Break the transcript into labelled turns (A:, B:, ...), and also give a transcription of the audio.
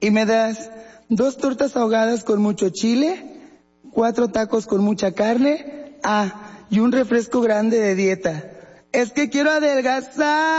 A: Y me das 2 tortas ahogadas con mucho chile, 4 tacos con mucha carne, y un refresco grande de dieta. Es que quiero adelgazar.